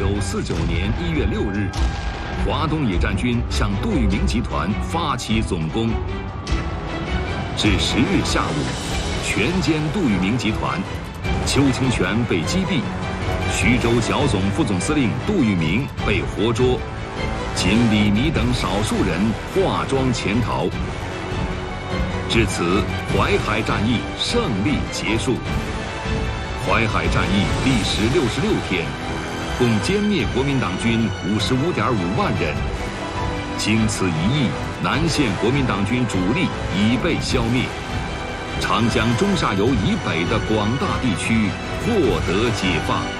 1949年1月6日，华东野战军向杜聿明集团发起总攻。至10日下午，全歼杜聿明集团，邱清泉被击毙，徐州剿总副总司令杜聿明被活捉，仅李弥等少数人化妆潜逃。至此，淮海战役胜利结束。淮海战役历时66天，共歼灭国民党军55.5万人。经此一役，南线国民党军主力已被消灭，长江中下游以北的广大地区获得解放。